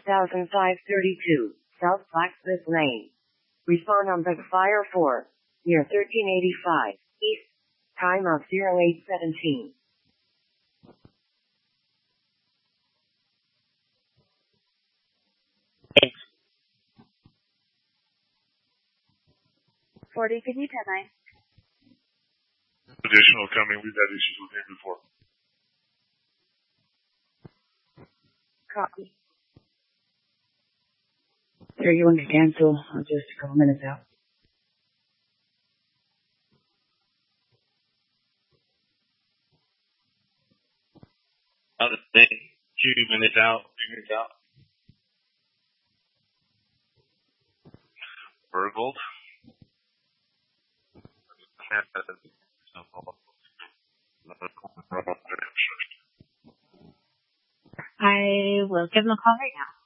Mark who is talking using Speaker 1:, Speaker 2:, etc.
Speaker 1: 12,532, South Blacksmith Lane. Respond on the fire 4, near 1385, East, time of 0817.
Speaker 2: Thanks.
Speaker 3: 40, could you 10-9?
Speaker 4: Additional coming, we've had issues with him before.
Speaker 3: Copy.
Speaker 5: Sir, you want to cancel? I'm just a couple minutes out.
Speaker 2: Other thing, 2 minutes out.
Speaker 4: Bergold.
Speaker 3: I will give them a call right now.